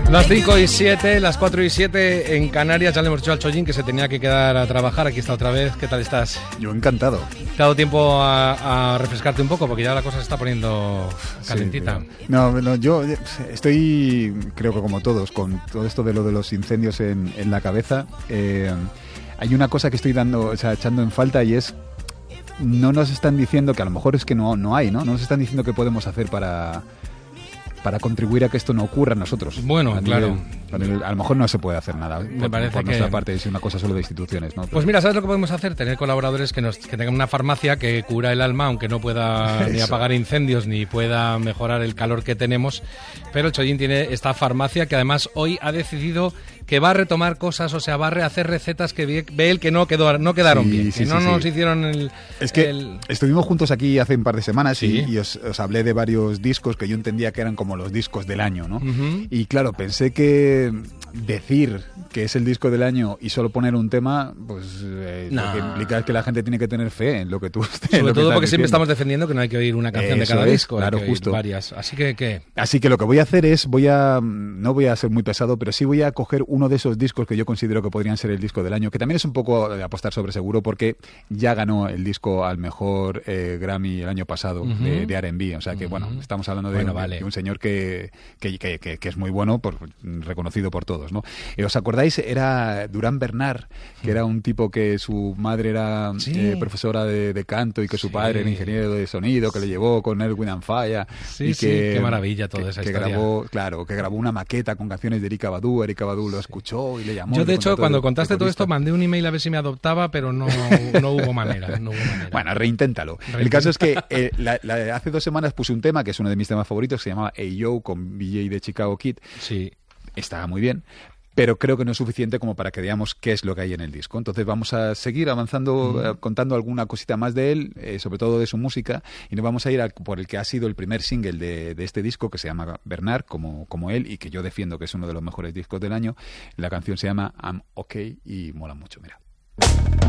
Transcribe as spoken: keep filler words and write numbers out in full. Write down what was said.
Las cinco y siete, las cuatro y siete en Canarias. Ya le hemos dicho al Chollín que se tenía que quedar a trabajar. Aquí está otra vez. ¿Qué tal estás? Yo encantado. ¿Te ha dado tiempo a, a refrescarte un poco? Porque ya la cosa se está poniendo calentita. Sí, no, no, yo estoy, creo que como todos, con todo esto de lo de los incendios en, en la cabeza. Eh, hay una cosa que estoy dando, o sea, echando en falta, y es, no nos están diciendo, que a lo mejor es que no, no hay, ¿no? No nos están diciendo qué podemos hacer para... para contribuir a que esto no ocurra a nosotros. Bueno, a claro. Nivel, a lo mejor no se puede hacer nada. Me por, parece por que... nuestra parte, es una cosa solo de instituciones, ¿no? Pero... Pues mira, ¿sabes lo que podemos hacer? Tener colaboradores que, nos, que tengan una farmacia que cura el alma, aunque no pueda ni apagar incendios, ni pueda mejorar el calor que tenemos. Pero el Chollín tiene esta farmacia que además hoy ha decidido que va a retomar cosas, o sea, va a rehacer recetas que ve, ve él que no, quedó, no quedaron sí, bien, sí, que sí, no sí. nos hicieron el... Es que el... estuvimos juntos aquí hace un par de semanas, sí. y, y os, os hablé de varios discos que yo entendía que eran como los discos del año, ¿no? Uh-huh. Y claro, pensé que decir que es el disco del año y solo poner un tema, pues eh, no. lo que implica es que la gente tiene que tener fe en lo que tú estés. Sobre lo todo que porque diciendo. siempre estamos defendiendo que no hay que oír una canción Eso de cada es, disco, claro, hay que oír justo. varias. Así que, ¿qué? Así que lo que voy a hacer es, voy a, no voy a ser muy pesado, pero sí voy a coger uno de esos discos que yo considero que podrían ser el disco del año, que también es un poco de apostar sobre seguro, porque ya ganó el disco al mejor eh, Grammy el año pasado, uh-huh. de, de R and B. O sea que, uh-huh. bueno, estamos hablando de, bueno, de, vale. de un señor que, que, que, que, que es muy bueno, por, reconocido por todos, ¿no? Eh, ¿Os acordáis? Era Durán Bernard, que era un tipo que su madre era sí. eh, profesora de, de canto y que su sí. padre era ingeniero de sonido, que le llevó con Earth, Wind and Fire. Sí, y sí, que, qué maravilla toda que, esa que historia. Grabó, claro, que grabó una maqueta con canciones de Erika Badu. Erika Badu lo escuchó y le llamó. Yo, de hecho, cuando de, contaste de todo esto, mandé un email a ver si me adoptaba, pero no, no hubo manera. No hubo manera. Bueno, reinténtalo. Reinténtalo. El caso es que eh, la, la, hace dos semanas puse un tema que es uno de mis temas favoritos, que se llamaba Hey Yo, con B J de Chicago Kid. Sí. Estaba muy bien, pero creo que no es suficiente como para que veamos qué es lo que hay en el disco. Entonces vamos a seguir avanzando, mm. eh, contando alguna cosita más de él, eh, sobre todo de su música, y nos vamos a ir a, por el que ha sido el primer single de, de este disco, que se llama Bernard, como, como él, y que yo defiendo que es uno de los mejores discos del año. La canción se llama I'm Okay y mola mucho, mira.